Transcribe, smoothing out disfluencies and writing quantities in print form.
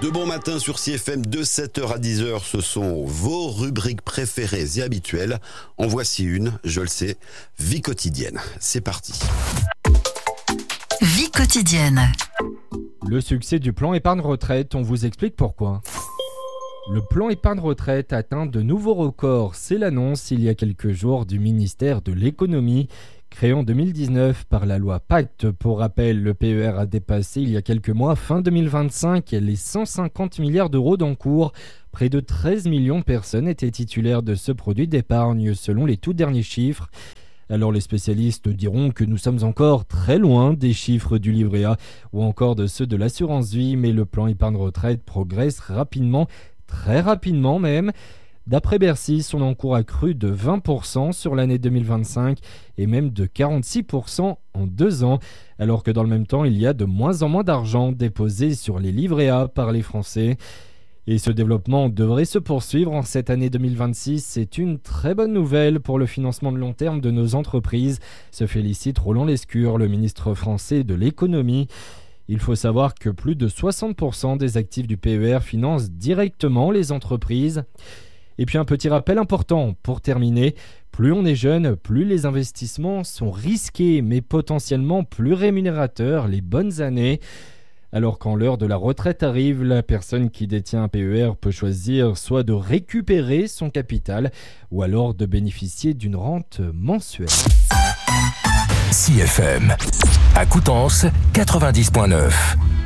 De bon matin sur CFM de 7h à 10h, ce sont vos rubriques préférées et habituelles. En voici une, je le sais, vie quotidienne. C'est parti. Vie quotidienne. Le succès du plan épargne retraite, on vous explique pourquoi. Le plan épargne retraite atteint de nouveaux records. C'est l'annonce il y a quelques jours du ministère de l'économie. Créé en 2019 par la loi Pacte, pour rappel, le PER a dépassé il y a quelques mois, fin 2025, les 150 milliards d'euros d'encours. Près de 13 millions de personnes étaient titulaires de ce produit d'épargne, selon les tout derniers chiffres. Alors les spécialistes diront que nous sommes encore très loin des chiffres du livret A ou encore de ceux de l'assurance vie, mais le plan épargne retraite progresse rapidement, très rapidement même. D'après Bercy, son encours a cru de 20% sur l'année 2025 et même de 46% en 2 ans, alors que dans le même temps, il y a de moins en moins d'argent déposé sur les livrets A par les Français. Et ce développement devrait se poursuivre en cette année 2026. C'est une très bonne nouvelle pour le financement de long terme de nos entreprises, se félicite Roland Lescure, le ministre français de l'économie. Il faut savoir que plus de 60% des actifs du PER financent directement les entreprises. Et puis un petit rappel important pour terminer, plus on est jeune, plus les investissements sont risqués mais potentiellement plus rémunérateurs les bonnes années. Alors quand l'heure de la retraite arrive, la personne qui détient un PER peut choisir soit de récupérer son capital ou alors de bénéficier d'une rente mensuelle. CFM à Coutances 90.9.